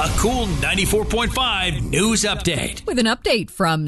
A cool 94.5 news update. With an update from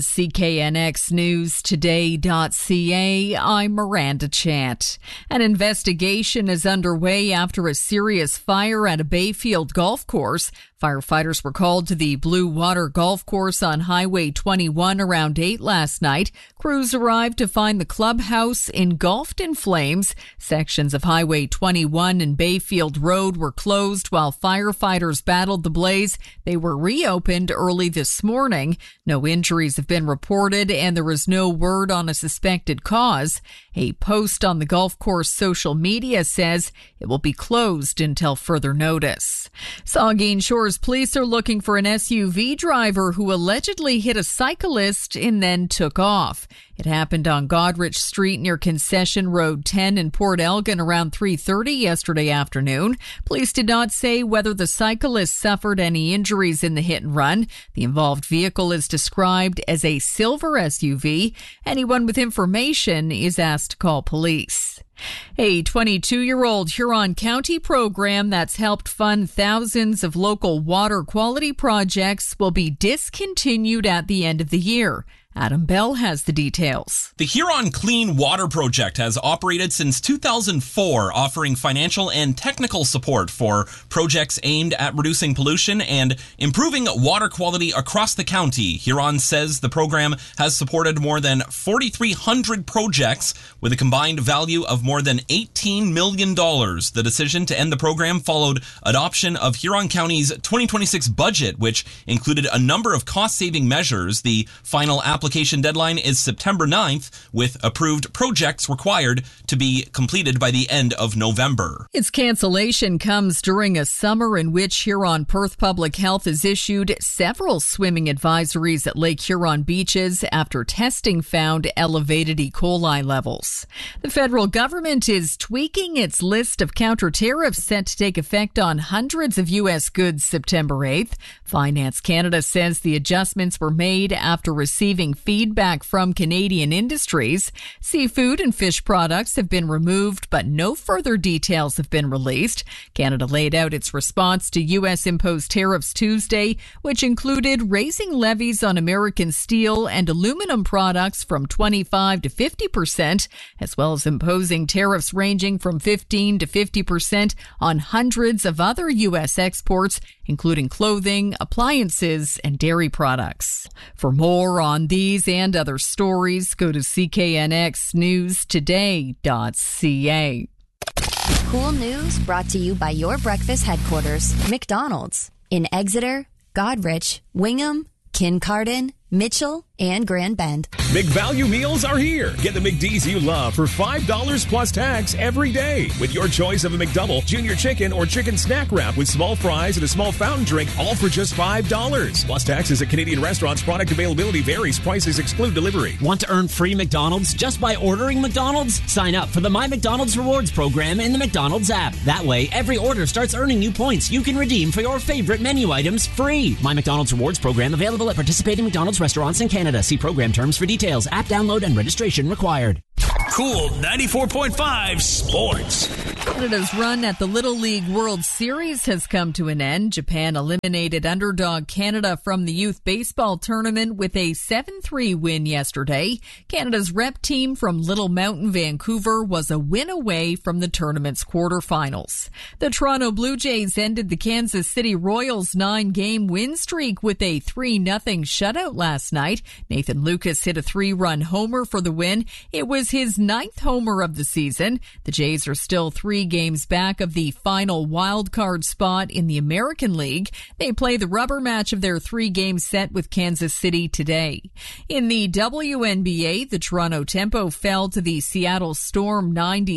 CKNXNewsToday.ca, I'm Miranda Chant. An investigation is underway after a serious fire at a Bayfield golf course. Firefighters were called to the Blue Water Golf Course on Highway 21 around 8 last night. Crews arrived to find the clubhouse engulfed in flames. Sections of Highway 21 and Bayfield Road were closed while firefighters battled the blaze. They were reopened early this morning. No injuries have been reported, and there is no word on a suspected cause. A post on the golf course social media says it will be closed until further notice. Saugeen Shores police are looking for an SUV driver who allegedly hit a cyclist and then took off. It happened on Goderich Street near Concession Road 10 in Port Elgin around 3:30 yesterday afternoon. Police did not say whether the cyclist suffered any injuries in the hit and run. The involved vehicle is described as a silver SUV. Anyone with information is asked to call police. A 22-year-old Huron County program that's helped fund thousands of local water quality projects will be discontinued at the end of the year. Adam Bell has the details. The Huron Clean Water Project has operated since 2004, offering financial and technical support for projects aimed at reducing pollution and improving water quality across the county. Huron says the program has supported more than 4,300 projects with a combined value of more than $18 million. The decision to end the program followed adoption of Huron County's 2026 budget, which included a number of cost-saving measures. The final application deadline is September 9th, with approved projects required to be completed by the end of November. Its cancellation comes during a summer in which Huron-Perth Public Health has issued several swimming advisories at Lake Huron beaches after testing found elevated E. coli levels. The federal government is tweaking its list of counter-tariffs set to take effect on hundreds of U.S. goods September 8th. Finance Canada says the adjustments were made after receiving feedback from Canadian industries. Seafood and fish products have been removed, but no further details have been released. Canada laid out its response to U.S. imposed tariffs Tuesday, which included raising levies on American steel and aluminum products from 25% to 50%, as well as imposing tariffs ranging from 15% to 50% on hundreds of other U.S. exports, including clothing, appliances, and dairy products. For more on these and other stories, go to CKNXNewsToday.ca. Cool news brought to you by your breakfast headquarters, McDonald's, in Exeter, Goderich, Wingham, Kincardine, Mitchell, and Grand Bend. McValue meals are here. Get the McD's you love for $5 plus tax every day with your choice of a McDouble, junior chicken, or chicken snack wrap with small fries and a small fountain drink, all for just $5. Plus taxes at Canadian restaurants. Product availability varies. Prices exclude delivery. Want to earn free McDonald's just by ordering McDonald's? Sign up for the My McDonald's Rewards program in the McDonald's app. That way, every order starts earning you points you can redeem for your favorite menu items free. My McDonald's Rewards program available at participating McDonald's restaurants in Canada. See program terms for details. App download and registration required. Cool 94.5 Sports. Canada's run at the Little League World Series has come to an end. Japan eliminated underdog Canada from the youth baseball tournament with a 7-3 win yesterday. Canada's rep team from Little Mountain, Vancouver was a win away from the tournament's quarterfinals. The Toronto Blue Jays ended the Kansas City Royals' 9-game win streak with a 3-0 shutout last night. Nathan Lucas hit a 3-run homer for the win. It was his 9th homer of the season. The Jays are still 3 games back of the final wild card spot in the American League. They play the rubber match of their 3-game set with Kansas City today. In the WNBA, the Toronto Tempo fell to the Seattle Storm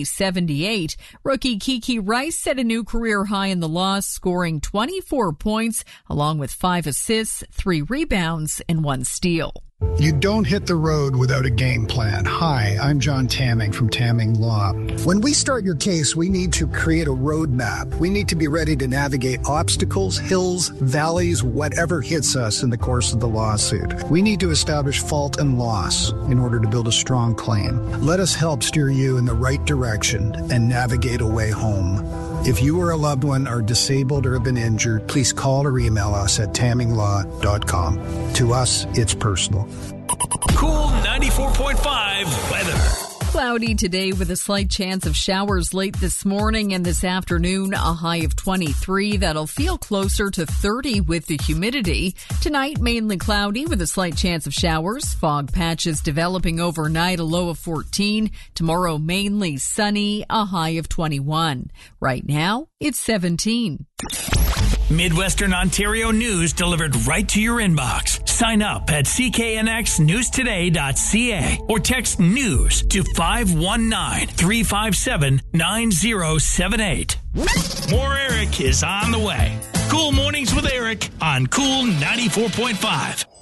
90-78. Rookie Kiki Rice set a new career high in the loss, scoring 24 points along with 5 assists, 3 rebounds, and 1 steal. You don't hit the road without a game plan. Hi, I'm John Tamming from Tamming Law. When we start your case, we need to create a roadmap. We need to be ready to navigate obstacles, hills, valleys, whatever hits us in the course of the lawsuit. We need to establish fault and loss in order to build a strong claim. Let us help steer you in the right direction and navigate a way home. If you or a loved one are disabled or have been injured, please call or email us at tamminglaw.com. To us, it's personal. Cool 94.5 weather. Cloudy today with a slight chance of showers late this morning and this afternoon, a high of 23. That'll feel closer to 30 with the humidity. Tonight, mainly cloudy with a slight chance of showers. Fog patches developing overnight, a low of 14. Tomorrow, mainly sunny, a high of 21. Right now, it's 17. Midwestern Ontario news delivered right to your inbox. Sign up at cknxnewstoday.ca or text news to 519-357-9078. More Eric is on the way. Cool Mornings with Eric on Cool 94.5.